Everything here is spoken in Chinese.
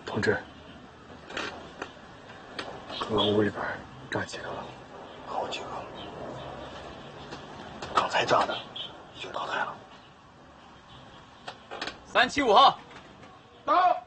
同志，刚刚屋里边炸几个了？ 好几个。刚才炸的已经淘汰了。 375号， 到。